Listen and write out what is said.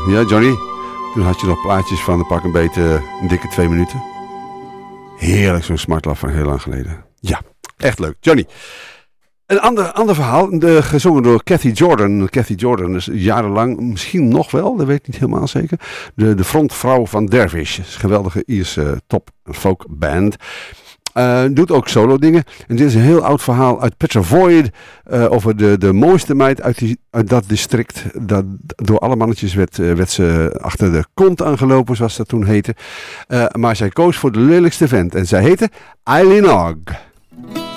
Ja, Johnny. Toen had je nog plaatjes van de pak een beetje een dikke 2 minuten. Heerlijk, zo'n Smart Love van heel lang geleden. Ja, echt leuk. Johnny. Een ander verhaal, gezongen door Cathy Jordan. Cathy Jordan is jarenlang, misschien nog wel, dat weet ik niet helemaal zeker, de frontvrouw van Dervish. Een geweldige Ierse top folk band. Doet ook solo dingen. En dit is een heel oud verhaal uit Petra Void over de mooiste meid uit dat district. Door alle mannetjes werd ze achter de kont aangelopen, zoals dat toen heette. Maar zij koos voor de lelijkste vent. En zij heette Eileen Ogg.